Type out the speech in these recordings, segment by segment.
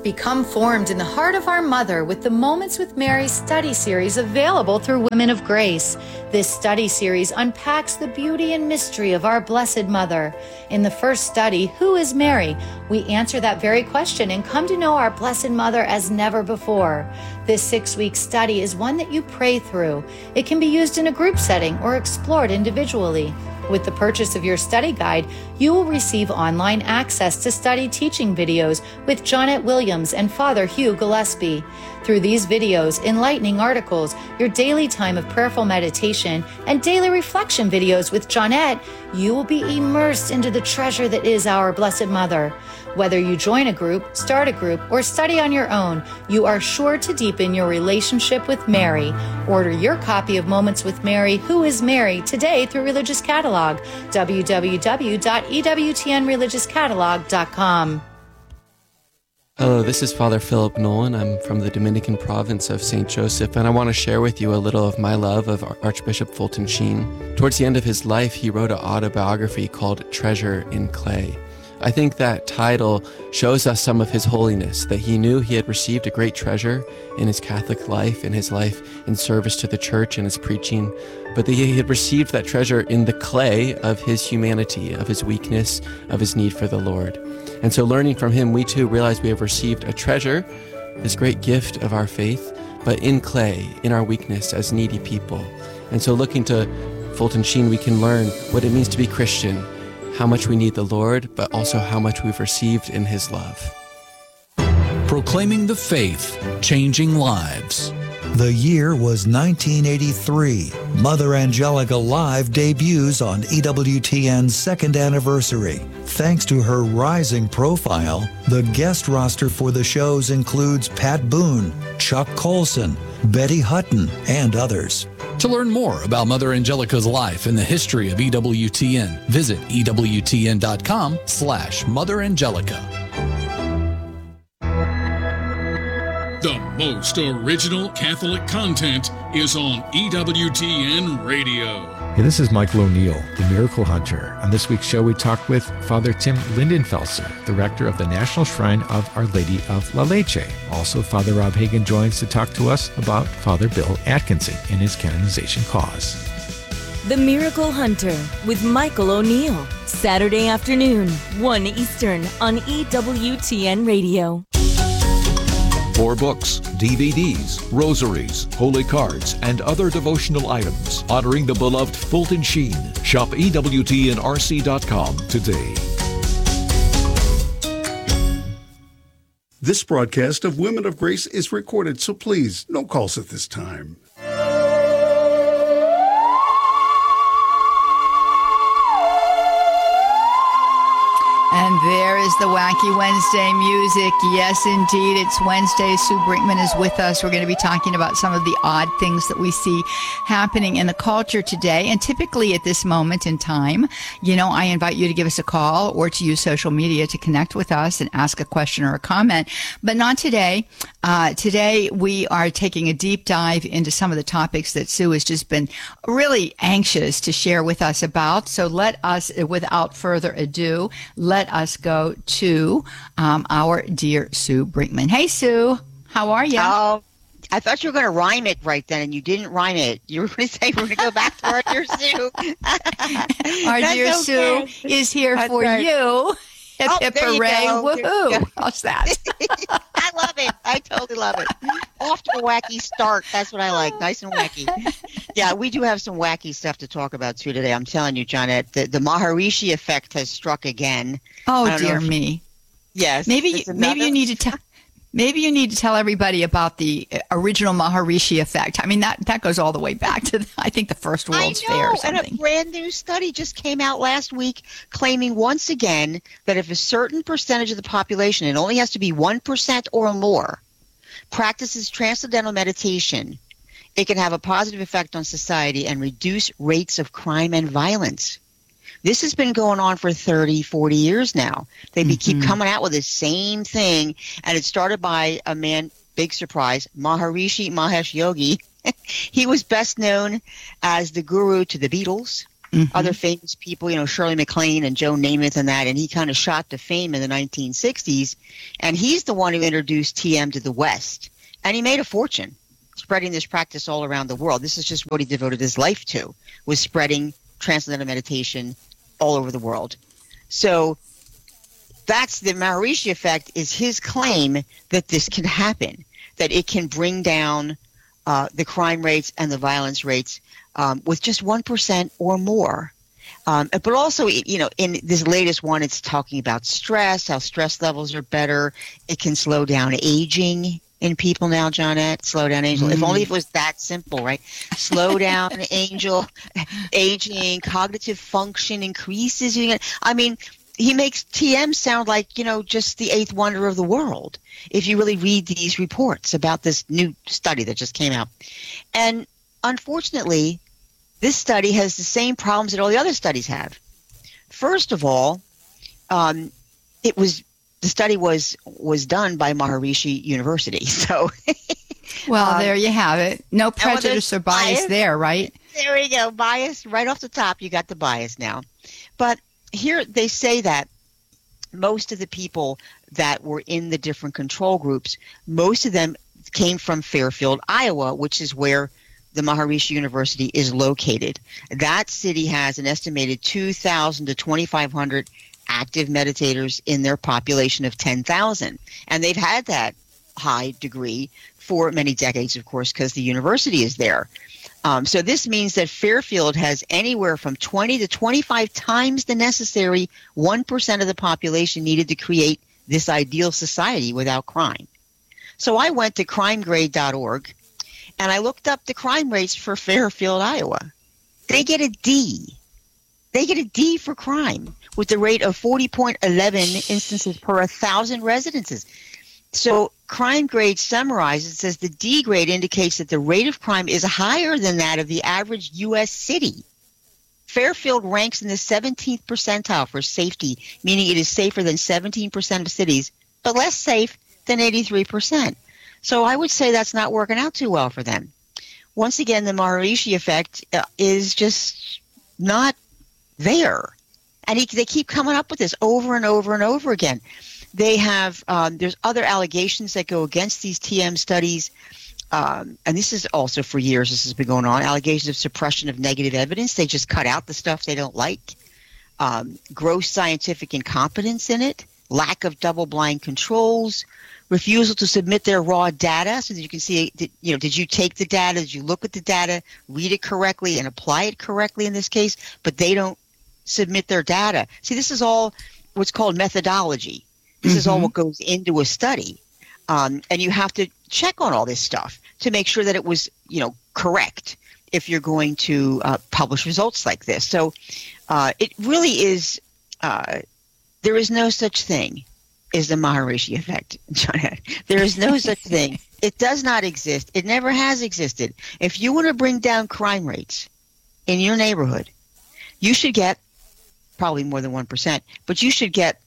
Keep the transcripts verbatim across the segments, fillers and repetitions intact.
Become formed in the heart of our mother with the Moments with Mary study series available through Women of Grace. This study series unpacks the beauty and mystery of our Blessed Mother. In the first study, Who is Mary? We answer that very question and come to know our Blessed Mother as never before. This six-week study is one that you pray through. It can be used in a group setting or explored individually. With the purchase of your study guide, you will receive online access to study teaching videos with Jonette Williams and Father Hugh Gillespie. Through these videos, enlightening articles, your daily time of prayerful meditation, and daily reflection videos with Jonette, you will be immersed into the treasure that is our Blessed Mother. Whether you join a group, start a group, or study on your own, you are sure to deepen your relationship with Mary. Order your copy of Moments with Mary, Who is Mary, today through Religious Catalog, w w w dot e w t n religious catalog dot com. Hello, this is Father Philip Nolan. I'm from the Dominican province of Saint Joseph, and I want to share with you a little of my love of Archbishop Fulton Sheen. Towards the end of his life, he wrote an autobiography called Treasure in Clay. I think that title shows us some of his holiness, that he knew he had received a great treasure in his Catholic life, in his life in service to the church and his preaching, but that he had received that treasure in the clay of his humanity, of his weakness, of his need for the Lord. And so learning from him, we too realize we have received a treasure, this great gift of our faith, but in clay, in our weakness as needy people. And so looking to Fulton Sheen, we can learn what it means to be Christian, how much we need the Lord, but also how much we've received in his love. Proclaiming the faith, changing lives. The year was nineteen eighty-three. Mother Angelica Live debuts on E W T N's second anniversary. Thanks to her rising profile, the guest roster for the shows includes Pat Boone, Chuck Colson, Betty Hutton, and others. To learn more about Mother Angelica's life and the history of E W T N, visit E W T N dot com slash Mother Angelica. The most original Catholic content is on E W T N Radio. Hey, this is Michael O'Neill, the Miracle Hunter. On this week's show, we talk with Father Tim Lindenfelser, the rector of the National Shrine of Our Lady of La Leche. Also, Father Rob Hagan joins to talk to us about Father Bill Atkinson and his canonization cause. The Miracle Hunter with Michael O'Neill, Saturday afternoon, one Eastern on E W T N Radio. For books, D V Ds, rosaries, holy cards, and other devotional items honoring the beloved Fulton Sheen, shop E W T N R C dot com today. This broadcast of Women of Grace is recorded, so please, no calls at this time. And there is the Wacky Wednesday music. Yes, indeed, it's Wednesday. Sue Brinkman is with us. We're going to be talking about some of the odd things that we see happening in the culture today. And typically at this moment in time, you know, I invite you to give us a call or to use social media to connect with us and ask a question or a comment. But not today. Uh, today, we are taking a deep dive into some of the topics that Sue has just been really anxious to share with us about. So let us, without further ado, let us go to um, our dear Sue Brinkman. Hey, Sue. How are you? Oh, I thought you were going to rhyme it right then, and you didn't rhyme it. You were going to say we're going to go back to our dear Sue. Our That's dear okay. Sue is here That's for right. you. Hip, Oh, hip, there you hooray. go. There you Woohoo. go. How's that? I love it. I totally love it. Off to a wacky start. That's what I like. Nice and wacky. Yeah, we do have some wacky stuff to talk about, too, today. I'm telling you, Jonette, the, the Maharishi effect has struck again. Oh, I don't know dear if- me. Yes. Maybe it's you, maybe you another- need to tell. Maybe you need to tell everybody about the original Maharishi effect. I mean, that, that goes all the way back to, I think, the first World's I know, Fair or and something. a brand new study just came out last week claiming once again that if a certain percentage of the population, it only has to be one percent or more, practices transcendental meditation, it can have a positive effect on society and reduce rates of crime and violence. This has been going on for thirty, forty years now. They mm-hmm. keep coming out with the same thing, and it started by a man, big surprise, Maharishi Mahesh Yogi. He was best known as the guru to the Beatles, Mm-hmm. Other famous people, you know, Shirley MacLaine and Joe Namath and that, and he kind of shot to fame in the nineteen sixties. And he's the one who introduced T M to the West. And he made a fortune spreading this practice all around the world. This is just what he devoted his life to, was spreading transcendental meditation all over the world. So that's the Maharishi effect, is his claim that this can happen, that it can bring down uh, the crime rates and the violence rates Um, with just one percent or more. Um, but also, you know, in this latest one, it's talking about stress, how stress levels are better. It can slow down aging in people now, Johnette. Slow down aging. Mm. If only if it was that simple, right? Slow down angel, aging, cognitive function increases. I mean, he makes T M sound like, you know, just the eighth wonder of the world, if you really read these reports about this new study that just came out. And unfortunately, this study has the same problems that all the other studies have. First of all, um, it was the study was was done by Maharishi University. So, well, um, there you have it. No prejudice or bias, bias there, right? There we go. Bias right off the top. You got the bias now. But here they say that most of the people that were in the different control groups, most of them came from Fairfield, Iowa, which is where the Maharishi University is located. That city has an estimated two thousand to twenty-five hundred active meditators in their population of ten thousand. And they've had that high degree for many decades, of course, because the university is there. Um, so this means that Fairfield has anywhere from twenty to twenty-five times the necessary one percent of the population needed to create this ideal society without crime. So I went to crime grade dot org, and I looked up the crime rates for Fairfield, Iowa. They get a D. They get a D for crime, with the rate of forty point one one instances per one thousand residences. So Crime Grade summarizes, it says the D grade indicates that the rate of crime is higher than that of the average U S city. Fairfield ranks in the seventeenth percentile for safety, meaning it is safer than seventeen percent of cities, but less safe than eighty-three percent. So I would say that's not working out too well for them. Once again, the Maharishi effect uh, is just not there. And he, they keep coming up with this over and over and over again. They have, um, there's other allegations that go against these T M studies. Um, and this is also for years, this has been going on. Allegations of suppression of negative evidence. They just cut out the stuff they don't like. Um, gross scientific incompetence in it. Lack of double-blind controls. Refusal to submit their raw data so that you can see, you know, did you take the data? Did you look at the data, read it correctly, and apply it correctly in this case? But they don't submit their data. See, this is all what's called methodology. This mm-hmm. is all what goes into a study. Um, and you have to check on all this stuff to make sure that it was, you know, correct if you're going to uh, publish results like this. So uh, it really is, uh, there is no such thing as the Maharishi effect, John. There is no such thing. It does not exist. It never has existed. If you want to bring down crime rates in your neighborhood, you should get probably more than one percent, but you should get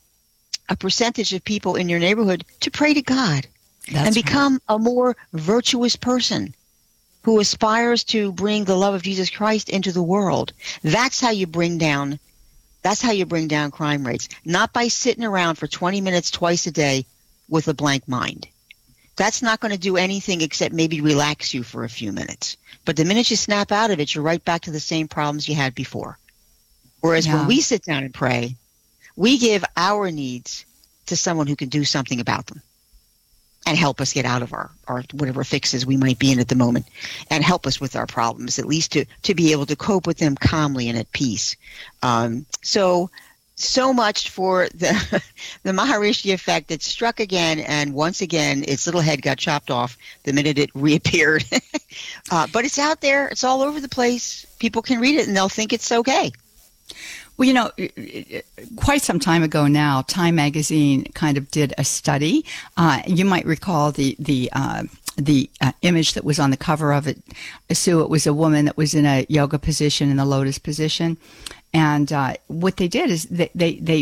a percentage of people in your neighborhood to pray to God That's and become right. a more virtuous person who aspires to bring the love of Jesus Christ into the world. That's how you bring down that's how you bring down crime rates, not by sitting around for twenty minutes twice a day with a blank mind. That's not going to do anything except maybe relax you for a few minutes. But the minute you snap out of it, you're right back to the same problems you had before. Whereas yeah. when we sit down and pray, we give our needs to someone who can do something about them and help us get out of our, our whatever fixes we might be in at the moment and help us with our problems, at least to, to be able to cope with them calmly and at peace. Um, so, so much for the, the Maharishi effect that struck again, and once again, its little head got chopped off the minute it reappeared. uh, but it's out there. It's all over the place. People can read it and they'll think it's okay. Well, you know, quite some time ago now, Time Magazine kind of did a study. Uh, you might recall the the uh, the uh, image that was on the cover of it. Sue, it was a woman that was in a yoga position, in the lotus position. And uh, what they did is they, they, they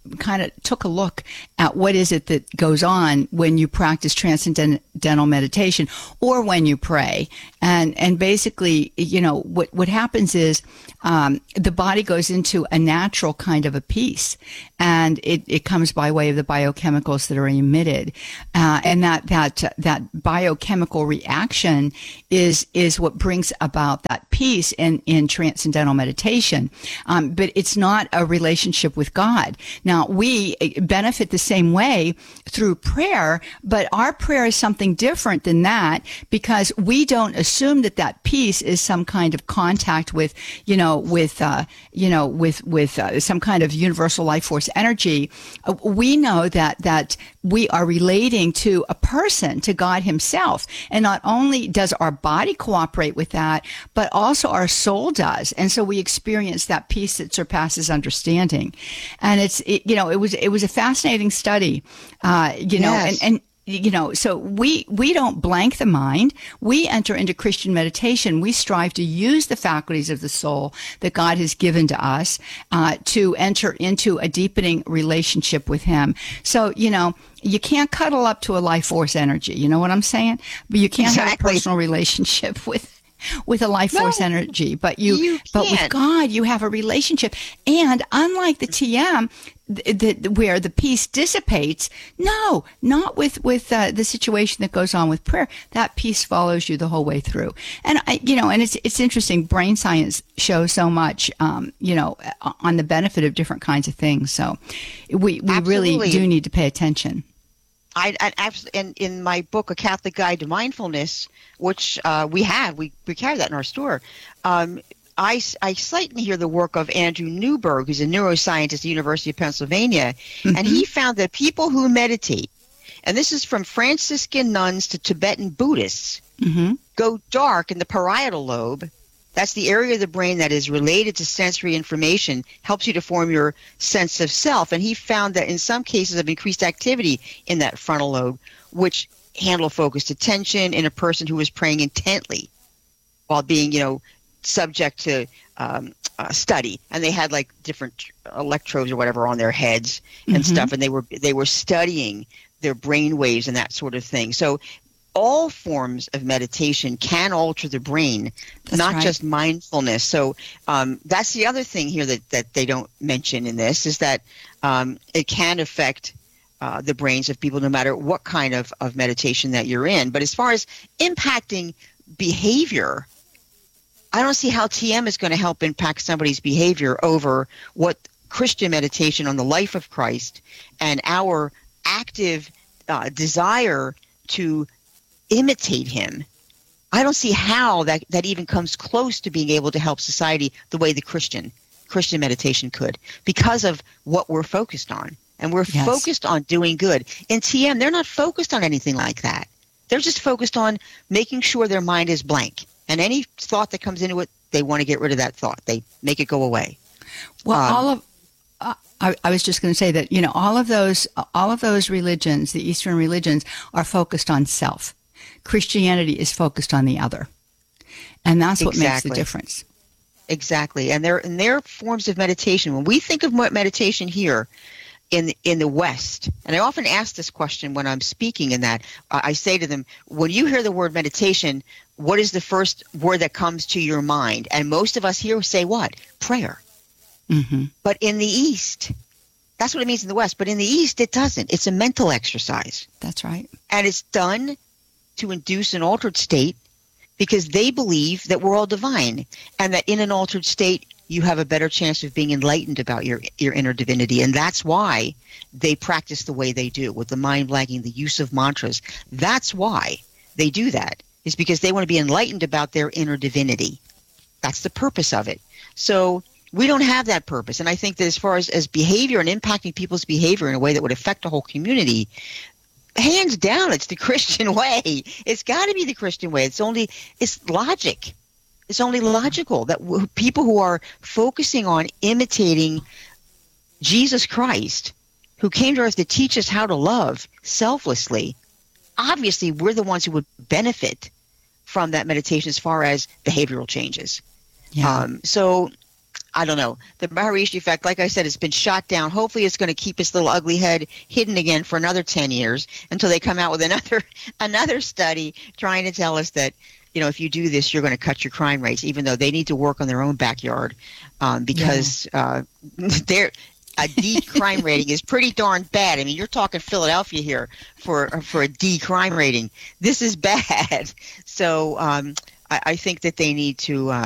kind of took a look at what is it that goes on when you practice transcendental meditation or when you pray. And, and basically, you know, what, what happens is, um, the body goes into a natural kind of a peace, and it, it comes by way of the biochemicals that are emitted. Uh, and that, that, uh, that biochemical reaction is, is what brings about that peace in, in transcendental meditation. Um, but it's not a relationship with God. Now, we benefit the same way through prayer, but our prayer is something different than that, because we don't assume that that peace is some kind of contact with, you know, with, uh, you know, with, with uh, some kind of universal life force energy. Uh, we know that, that we are relating to a person, to God himself. And not only does our body cooperate with that, but also our soul does. And so we experience that peace that surpasses understanding. And it's, it, you know, it was, it was a fascinating study, uh, you know, Yes. and, and, you know, so we, we don't blank the mind. We enter into Christian meditation. We strive to use the faculties of the soul that God has given to us, uh, to enter into a deepening relationship with him. So, you know, you can't cuddle up to a life force energy. You know what I'm saying? But you can't Exactly. have a personal relationship with, with a life force No, energy, but you, you but with can't. God, you have a relationship. And unlike the T M, th- th- where the peace dissipates, no, not with, with, uh, the situation that goes on with prayer. That peace follows you the whole way through. And I, you know, and it's, it's interesting. Brain science shows so much, um, you know, on the benefit of different kinds of things. So we, we really Absolutely. do need to pay attention. I, I absolutely, and in my book, A Catholic Guide to Mindfulness, which uh, we have, we, we carry that in our store. Um, I, I cite in here the work of Andrew Newberg, who's a neuroscientist at the University of Pennsylvania, Mm-hmm. and he found that people who meditate, and this is from Franciscan nuns to Tibetan Buddhists, Mm-hmm. go dark in the parietal lobe. That's the area of the brain that is related to sensory information, helps you to form your sense of self. And he found that in some cases of increased activity in that frontal lobe, which handle focused attention in a person who was praying intently while being, you know, subject to um, uh, study. And they had like different electrodes or whatever on their heads and Mhm. stuff. And they were, they were studying their brain waves and that sort of thing. So all forms of meditation can alter the brain, That's not right. just mindfulness. So um, that's the other thing here that, that they don't mention in this, is that um, it can affect uh, the brains of people no matter what kind of, of meditation that you're in. But as far as impacting behavior, I don't see how T M is going to help impact somebody's behavior over what Christian meditation on the life of Christ and our active uh, desire to imitate him. I don't see how that, that even comes close to being able to help society the way the Christian Christian meditation could, because of what we're focused on. And we're Yes. focused on doing good. In T M, they're not focused on anything like that. They're just focused on making sure their mind is blank. And any thought that comes into it, they want to get rid of that thought. They make it go away. Well, Um, all of uh, I, I was just going to say that, you know, all of those all of those religions, the Eastern religions, are focused on self. Christianity is focused on the other, and that's what makes the Exactly. difference. Exactly. And they're, and their forms of meditation, when we think of mo- meditation here in, in the West, and I often ask this question when I'm speaking in that, uh, I say to them, when you hear the word meditation, what is the first word that comes to your mind? And most of us here say what? Prayer. Mm-hmm. But in the East, that's what it means in the West. But in the East, it doesn't. It's a mental exercise. That's right. And it's done to induce an altered state because they believe that we're all divine and that in an altered state, you have a better chance of being enlightened about your, your inner divinity. And that's why they practice the way they do, with the mind blanking, the use of mantras. That's why they do that, is because they want to be enlightened about their inner divinity. That's the purpose of it. So we don't have that purpose. And I think that as far as, as behavior and impacting people's behavior in a way that would affect a whole community, hands down, it's the Christian way. It's got to be the Christian way. It's only, it's logic. It's only logical that w- people who are focusing on imitating Jesus Christ, who came to earth to teach us how to love selflessly, obviously we're the ones who would benefit from that meditation as far as behavioral changes. Yeah. Um, so I don't know. The Maharishi effect, like I said, has been shot down. Hopefully it's going to keep its little ugly head hidden again for another ten years until they come out with another another study trying to tell us that, you know, if you do this, you're going to cut your crime rates, even though they need to work on their own backyard um, because yeah. uh, they're a D crime rating is pretty darn bad. I mean, you're talking Philadelphia here for for a D crime rating. This is bad. So um, I, I think that they need to uh,